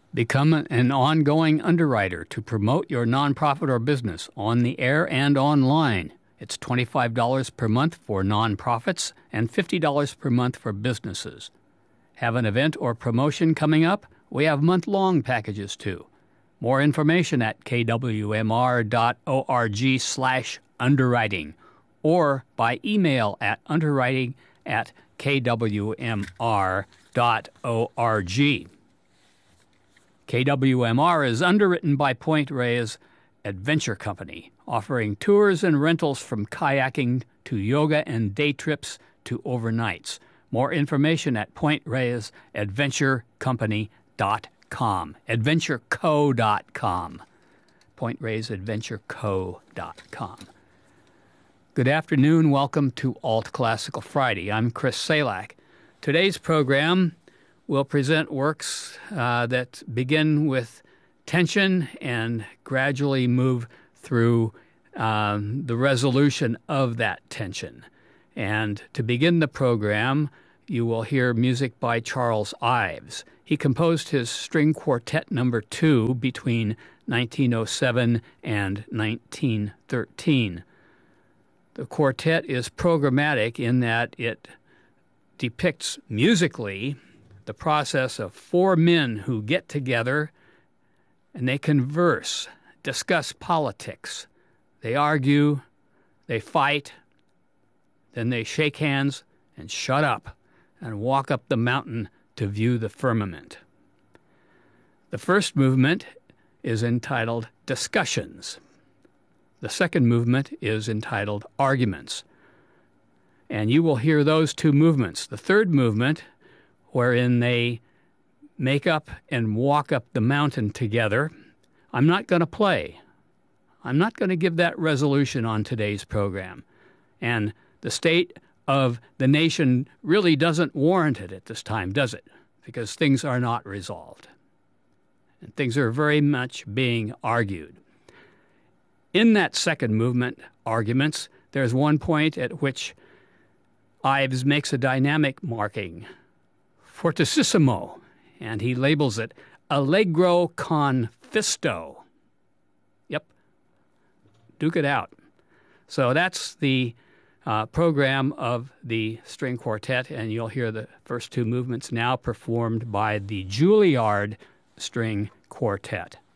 Become an ongoing underwriter to promote your nonprofit or business on the air and online. It's $25 per month for nonprofits and $50 per month for businesses. Have an event or promotion coming up? We have month-long packages too. More information at kwmr.org/underwriting or by email at underwriting@kwmr.org. KWMR is underwritten by Point Reyes Adventure Company, offering tours and rentals from kayaking to yoga and day trips to overnights. More information at pointreyes.adventurecompany.com. AdventureCo.com. pointreyes.adventureco.com. Good afternoon. Welcome to Alt Classical Friday. I'm Chris Salak. Today's program will present works that begin with tension and gradually move through the resolution of that tension. And to begin the program, you will hear music by Charles Ives. He composed his String Quartet No. 2 between 1907 and 1913. The quartet is programmatic in that it depicts musically the process of four men who get together and they converse, discuss politics. They argue, they fight, then they shake hands and shut up and walk up the mountain to view the firmament. The first movement is entitled Discussions. The second movement is entitled Arguments. And you will hear those two movements. The third movement, wherein they make up and walk up the mountain together, I'm not going to play. I'm not going to give that resolution on today's program. And the state of the nation really doesn't warrant it at this time, does it? Because things are not resolved. And things are very much being argued. In that second movement, Arguments, there's one point at which Ives makes a dynamic marking, fortissimo, and he labels it Allegro con fisto. Yep, duke it out. So that's the program of the string quartet, and you'll hear the first two movements now performed by the Juilliard String Quartet.